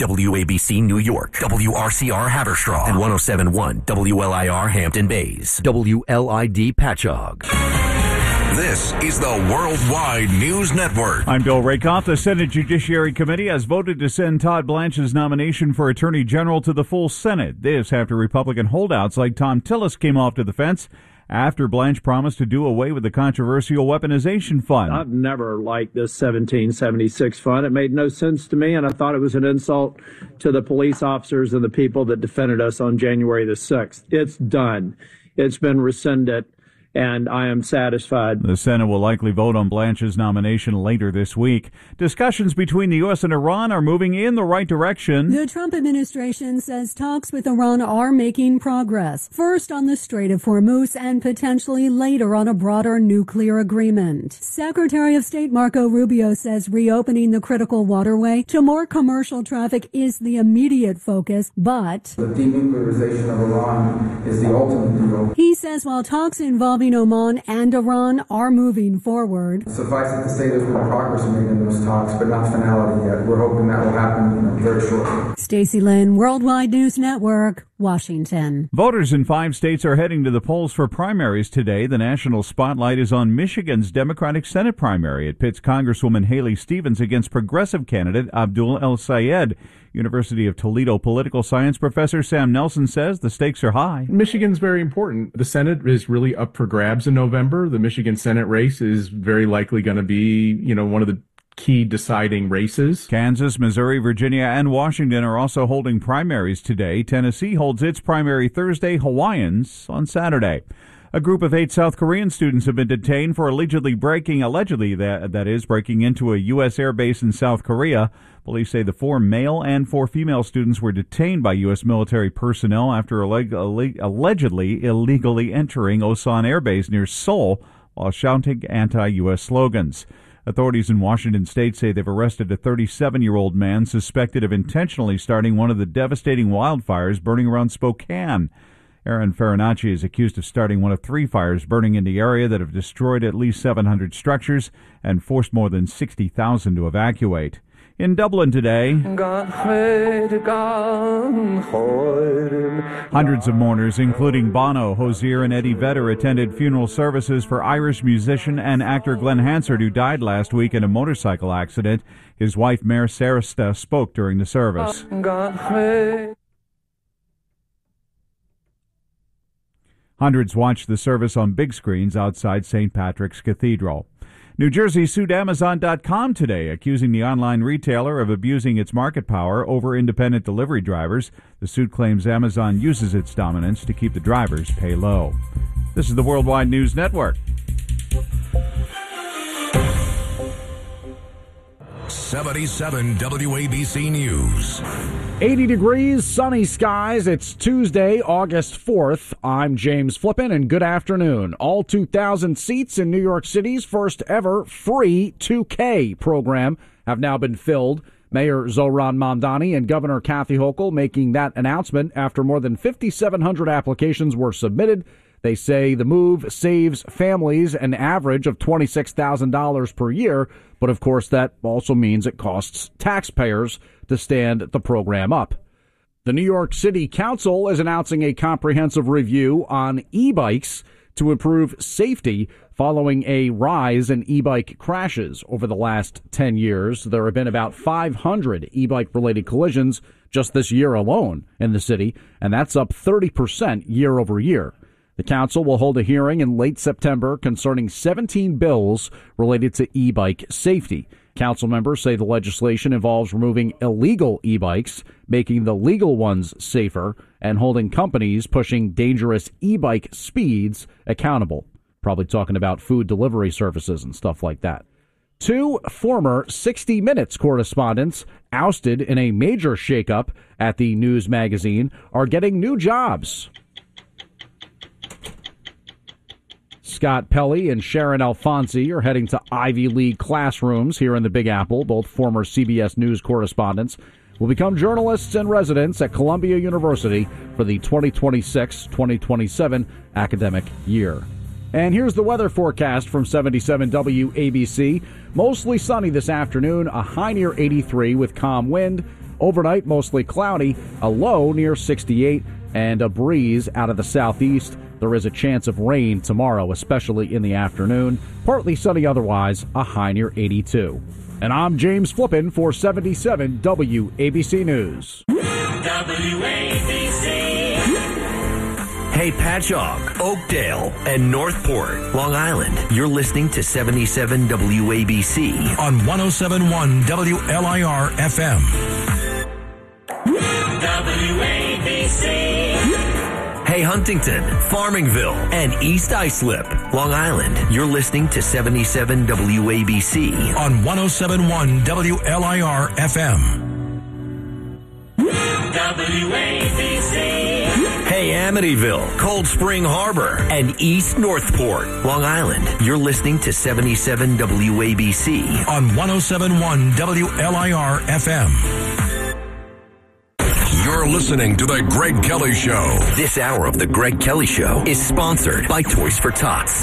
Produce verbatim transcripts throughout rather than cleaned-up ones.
W A B C New York, W R C R Haverstraw, and one oh seven point one W L I R Hampton Bays, W L I D Patchogue. This is the Worldwide News Network. I'm Bill Rakoff. The Senate Judiciary Committee has voted to send Todd Blanche's nomination for Attorney General to the full Senate. This after Republican holdouts like Tom Tillis came off to the fence after Blanche promised to do away with the controversial weaponization fund. I've never liked this seventeen seventy-six fund. It made no sense to me, and I thought it was an insult to the police officers and the people that defended us on January the sixth. It's done. It's been rescinded, and I am satisfied. The Senate will likely vote on Blanche's nomination later this week. Discussions between the U S and Iran are moving in the right direction. The Trump administration says talks with Iran are making progress. First on the Strait of Hormuz and potentially later on a broader nuclear agreement. Secretary of State Marco Rubio says reopening the critical waterway to more commercial traffic is the immediate focus, but the denuclearization of Iran is the ultimate goal. He says while talks involving Oman and Iran are moving forward. Suffice it to say there's been progress made in those talks, but not finality yet. We're hoping that will happen, you know, very shortly. Stacey Lynn, Worldwide News Network, Washington. Voters in five states are heading to the polls for primaries today. The national spotlight is on Michigan's Democratic Senate primary. It pits Congresswoman Haley Stevens against progressive candidate Abdul El-Sayed. University of Toledo political science professor Sam Nelson says the stakes are high. Michigan's very important. The Senate is really up for grabs in November. The Michigan Senate race is very likely going to be, you know, one of the key deciding races. Kansas, Missouri, Virginia, and Washington are also holding primaries today. Tennessee holds its primary Thursday, Hawaiians on Saturday. A group of eight South Korean students have been detained for allegedly breaking, allegedly that, that is, breaking into a U S airbase in South Korea. Police say the four male and four female students were detained by U S military personnel after alleg- alleg- allegedly illegally entering Osan Air Base near Seoul while shouting anti-U S slogans. Authorities in Washington state say they've arrested a thirty-seven-year-old man suspected of intentionally starting one of the devastating wildfires burning around Spokane. Aaron Farinacci is accused of starting one of three fires burning in the area that have destroyed at least seven hundred structures and forced more than sixty thousand to evacuate. In Dublin today, hundreds of mourners, including Bono, Hozier, and Eddie Vedder, attended funeral services for Irish musician and actor Glenn Hansard, who died last week in a motorcycle accident. His wife, Mare Sarasta, spoke during the service. Hundreds watched the service on big screens outside Saint Patrick's Cathedral. New Jersey sued Amazon dot com today, accusing the online retailer of abusing its market power over independent delivery drivers. The suit claims Amazon uses its dominance to keep the drivers pay low. This is the Worldwide News Network. seventy-seven W A B C News. eighty degrees, sunny skies. It's Tuesday, August fourth. I'm James Flippin, and good afternoon. All two thousand seats in New York City's first ever free two K program have now been filled. Mayor Zohran Mamdani and Governor Kathy Hochul making that announcement after more than fifty-seven hundred applications were submitted. They say the move saves families an average of twenty-six thousand dollars per year, but of course that also means it costs taxpayers to stand the program up. The New York City Council is announcing a comprehensive review on e-bikes to improve safety following a rise in e-bike crashes over the last ten years. There have been about five hundred e-bike related collisions just this year alone in the city, and that's up thirty percent year over year. The council will hold a hearing in late September concerning seventeen bills related to e-bike safety. Council members say the legislation involves removing illegal e-bikes, making the legal ones safer, and holding companies pushing dangerous e-bike speeds accountable. Probably talking about food delivery services and stuff like that. Two former sixty minutes correspondents ousted in a major shakeup at the news magazine are getting new jobs. Scott Pelley and Sharon Alfonsi are heading to Ivy League classrooms here in the Big Apple. Both former C B S News correspondents will become journalists and residents at Columbia University for the twenty twenty-six twenty twenty-seven academic year. And here's the weather forecast from seventy-seven W A B C. Mostly sunny this afternoon, a high near eighty-three with calm wind. Overnight, mostly cloudy, a low near sixty-eight, and a breeze out of the southeast. There is a chance of rain tomorrow, especially in the afternoon. Partly sunny otherwise, a high near eighty-two. And I'm James Flippin for seventy-seven W A B C News. W A B C. Hey, Patchogue, Oakdale, and Northport, Long Island. You're listening to seventy-seven W A B C on ten seventy-one W L I R F M. W A B C. Hey, Huntington, Farmingville, and East Islip, Long Island. You're listening to seventy-seven W A B C on ten seventy-one W L I R F M. W A B C. Hey, Amityville, Cold Spring Harbor, and East Northport, Long Island. You're listening to seventy-seven W A B C on ten seventy-one W L I R F M. You're listening to The Greg Kelly Show. This hour of The Greg Kelly Show is sponsored by Toys for Tots.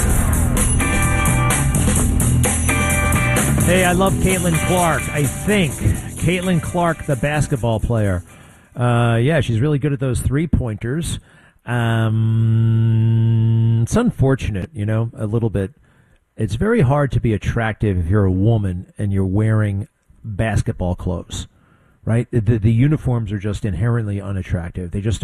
Hey, I love Caitlin Clark. I think Caitlin Clark, the basketball player. Uh, yeah, she's really good at those three-pointers. Um, it's unfortunate, you know, a little bit. It's very hard to be attractive if you're a woman and you're wearing basketball clothes, right? The, the uniforms are just inherently unattractive. They just